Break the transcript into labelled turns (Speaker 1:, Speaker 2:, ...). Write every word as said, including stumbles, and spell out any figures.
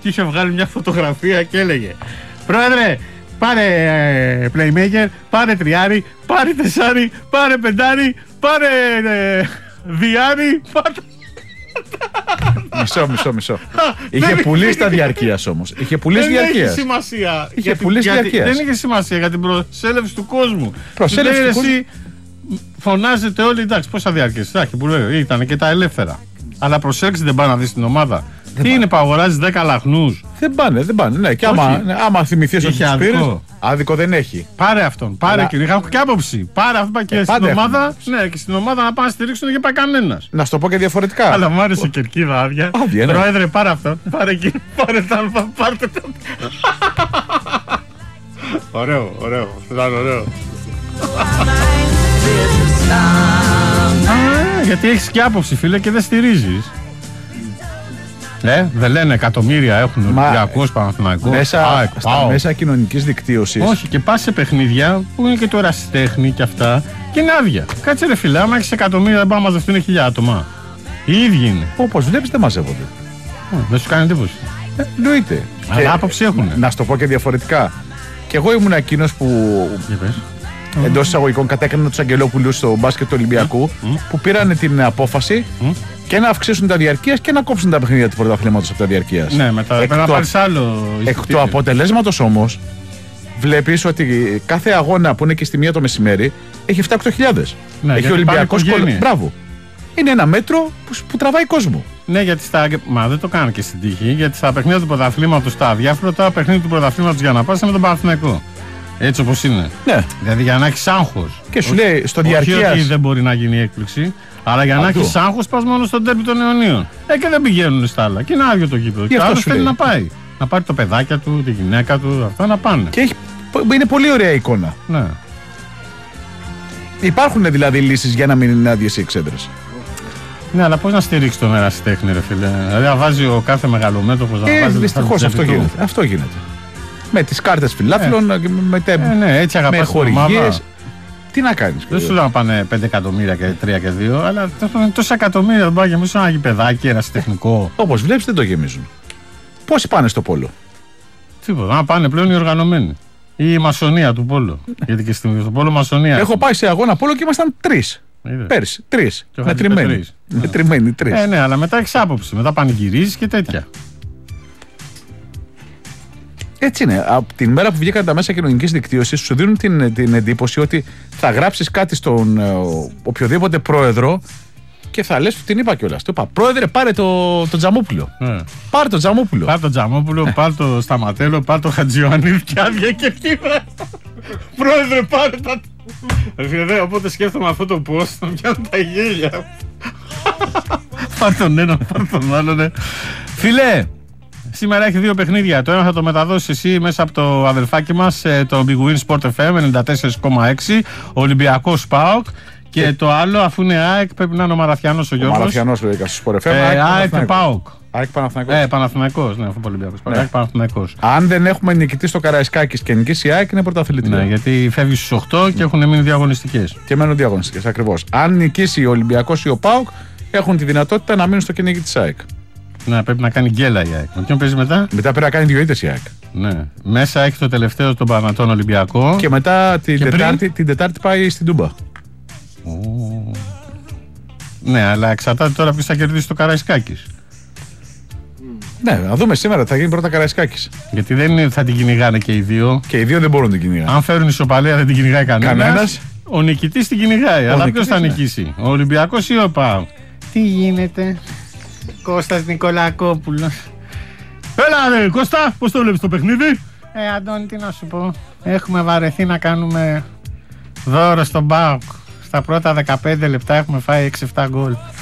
Speaker 1: και είχε βγάλει μια φωτογραφία και έλεγε: Πρόεδρε, πάρε ε, playmaker, πάρε τριάρι, πάρε τεσσάρι, πάρε πεντάρι, πάρε ε, διάρι, πάρε...
Speaker 2: Μισό, μισό, μισό. Είχε πουλήσει τα διαρκείας όμως. Είχε πουλήσει διαρκείας.
Speaker 1: Δεν είχε σημασία.
Speaker 2: Είχε πουλήσει διαρκείας.
Speaker 1: Δεν είχε σημασία για την προσέλευση του κόσμου.
Speaker 2: Προσέλευση του κόσμου.
Speaker 1: Φωνάζετε όλοι, εντάξει, πόσα διάρκειες. Εντάξει, που λέω, ήταν και τα ελεύθερα. Αλλά προσέξτε, δεν πάνε να δεις την ομάδα. Δεν Τι πάνε. Είναι που αγοράζεις δέκα λαχνούς.
Speaker 2: Δεν πάνε, δεν πάνε. Ναι, και άμα, ναι, άμα θυμηθείς ότι τους πήρες, άδικο δεν έχει.
Speaker 1: Πάρε αυτόν. Πάρε και είχα και άποψη. Πάρε αυτόν και ε, στην ομάδα. Ναι, και στην ομάδα να πάνε να στηρίξουν και πάει κανένας.
Speaker 2: Να σου το πω και διαφορετικά.
Speaker 1: Αλλά μου άρεσε η κερκίδα άδεια.
Speaker 2: Άδεια, ναι.
Speaker 1: Πρόεδρε, πάρε αυτόν. Πάρε εκεί. Πάρε τα. Πάρε τα. Ωραίο, ωραίο. Ήταν ωραίο. Α, γιατί έχεις και άποψη, φίλε, και δεν στηρίζεις. Ε, δεν λένε εκατομμύρια έχουν Ολυμπιακός, Παναθηναϊκός.
Speaker 2: Μέσα, Α, στα μέσα κοινωνικής δικτύωσης.
Speaker 1: Όχι, και πας σε παιχνίδια που είναι και το ερασιτέχνη και αυτά και είναι άδεια. Κάτσε ρε φίλε, άμα έχεις εκατομμύρια δεν πάνε να μαζευτούν χιλιά άτομα. Οι ίδιοι είναι.
Speaker 2: Όπως βλέπεις δεν μαζεύονται.
Speaker 1: Ε, δεν σου κάνει εντύπωση.
Speaker 2: Ε, εννοείται.
Speaker 1: Αλλά και άποψη έχουν.
Speaker 2: Να σου το πω και διαφορετικά. Και εγώ ήμουν εκείνος που εντός εισαγωγικών κατέκρινε τους Αγγελόπουλους στο μπάσκετ του Ολυμπιακού mm. που πήραν την απόφαση mm. και να αυξήσουν τα διαρκείας και να κόψουν τα παιχνίδια του πρωταθλήματος από τα διαρκείας.
Speaker 1: Ναι, μετά εκ, να του, πάρεις άλλο
Speaker 2: εκ του αποτελέσματος όμως βλέπεις ότι κάθε αγώνα που είναι και στη μία το μεσημέρι έχει επτά οκτώ χιλιάδες. Ναι, έχει Ολυμπιακός κόλλο. Μπράβο. Είναι ένα μέτρο που, που τραβάει κόσμο.
Speaker 1: Ναι, γιατί στα. Μα δεν το κάνω και στην τύχη. Γιατί στα παιχνίδια του πρωταθλήματος τα αδιάφορα, τα παιχνίδια του πρωταθλήματος για να πας με τον Παναθηναϊκό. Έτσι όπως είναι.
Speaker 2: Ναι.
Speaker 1: Δηλαδή για να έχεις άγχος.
Speaker 2: Και σου λέει στο διαρκείας.
Speaker 1: Όχι ότι δεν μπορεί να γίνει έκπληξη, αλλά για να έχεις άγχος πας μόνο στον τέρμι των Ιωνίων. Ε, και δεν πηγαίνουν στα άλλα. Και είναι άδειο το γήπεδο. Και άλλος θέλει να πάει. Να πάρει το παιδάκια του, τη γυναίκα του, αυτά να πάνε.
Speaker 2: Και έχει, είναι πολύ ωραία εικόνα.
Speaker 1: Ναι.
Speaker 2: Υπάρχουν δηλαδή λύσεις για να μην είναι άδειες οι εξέδρες.
Speaker 1: Ναι, αλλά πώς να στηρίξει τον ερασιτέχνη, ρε φίλε. Δηλαδή να βάζει ο κάθε μεγαλομέτωπος να
Speaker 2: ε,
Speaker 1: βάζει.
Speaker 2: Δυστυχώς αυτό γίνεται. Αυτό γίνεται. Με τις κάρτες φιλάθλων, ε, με, τε,
Speaker 1: ε, ναι, έτσι
Speaker 2: με χορηγίες. Τι να κάνεις.
Speaker 1: Δεν σου λέω να πάνε πέντε εκατομμύρια και τρία και δύο, αλλά τόσα εκατομμύρια δεν πάει να γεμίσουν ένα γηπεδάκι, ερασιτεχνικό.
Speaker 2: Όπως βλέπεις δεν το γεμίζουν. Πόσοι πάνε στο πόλο.
Speaker 1: Τίποτα. Να πάνε πλέον οι οργανωμένοι. Ή η μασονία του πόλο. Γιατί και στο πόλο μασονία.
Speaker 2: Έχω πάει σε αγώνα πόλο και ήμασταν τρεις. Πέρσι, τρεις. Μετρημένοι. Μετρημένοι, τρεις.
Speaker 1: Ε, ναι, αλλά μετά έχεις άποψη. Μετά πανηγυρίζεις και τέτοια.
Speaker 2: Έτσι είναι. Από την μέρα που βγήκαν τα μέσα κοινωνικής δικτύωσης, σου δίνουν την, την εντύπωση ότι θα γράψεις κάτι στον ο, οποιοδήποτε πρόεδρο και θα λες, την είπα κιόλας. Του είπα, πρόεδρε, πάρε το, το Τζαμόπουλο. Mm. Πάρε το Τζαμόπουλο.
Speaker 1: Πάρε το Τζαμόπουλο, ε. πάρε το Σταματέλο, πάρε το Χατζιωαννίδη και άδεια και κύβα. Πρόεδρε, πάρε τα. Φίλε, οπότε σκέφτομαι αυτό το post να πιάνουν τα γέλια. Πάρε τον ένα, πάρε τον άλλον. Φίλε, σήμερα έχει δύο παιχνίδια. Το ένα θα το μεταδώσει εσύ μέσα από το αδελφάκι μας, το Big Win Sport εφ εμ ενενήντα τέσσερα κόμμα έξι, Ολυμπιακός ΠΑΟΚ. Και ε. το άλλο, αφού είναι ΑΕΚ, πρέπει να είναι ο Μαραθιανός ο Γιώργος.
Speaker 2: Ο Μαραθιανός λογικά στο Sport εφ εμ.
Speaker 1: Ε, ΑΕΚ και ΠΑΟΚ.
Speaker 2: ΑΕΚ Παναθηναϊκός.
Speaker 1: Ε, Παναθηναϊκός, ναι, αφού Ολυμπιακός. Ναι. ΑΕΚ Παναθηναϊκός.
Speaker 2: Αν δεν έχουμε νικητή στο Καραϊσκάκης και νικήσει η ΑΕΚ, είναι πρωταθλητή.
Speaker 1: Ναι, γιατί φεύγει στους οκτώ και έχουν μείνει διαγωνιστικές.
Speaker 2: Και μένουν διαγωνιστικές, ακριβώς. Αν νικήσει ο Ολυμπιακός ή ο ΠΑΟΚ, έχουν τη δυνατότητα να μείνουν στο κυνήγι της ΑΕΚ.
Speaker 1: Ναι, πρέπει να κάνει γκέλα η ΑΕΚ. Με ποιον παίζει μετά?
Speaker 2: Μετά πρέπει να κάνει δύο ήττες η ΑΕΚ.
Speaker 1: Ναι. Μέσα έχει το τελευταίο τον Πανατών Ολυμπιακό.
Speaker 2: Και μετά την, και τετάρτη, την Τετάρτη πάει στην Τούμπα.
Speaker 1: Oh. Ναι, αλλά εξαρτάται τώρα ποιος θα κερδίσει το Καραϊσκάκης.
Speaker 2: Ναι, να δούμε σήμερα, θα γίνει πρώτα Καραϊσκάκης.
Speaker 1: Γιατί δεν είναι, θα την κυνηγάνε και οι δύο.
Speaker 2: Και οι δύο δεν μπορούν να την κυνηγάνε.
Speaker 1: Αν φέρουν ισοπαλία δεν την κυνηγάει κανένας.
Speaker 2: Κανένας.
Speaker 1: Ο νικητής την κυνηγάει. Ο αλλά ποιος θα νικήσει, ο Ολυμπιακός ή ο ΠΑΟΚ? Τι γίνεται, Κώστας Νικολακόπουλος. Έλα ρε Κώστα, πώς το βλέπεις το παιχνίδι? Ε, Αντώνη, τι να σου πω. Έχουμε βαρεθεί να κάνουμε δώρο στον ΠΑΟΚ. Στα πρώτα δεκαπέντε λεπτά έχουμε φάει έξι εφτά γκολ.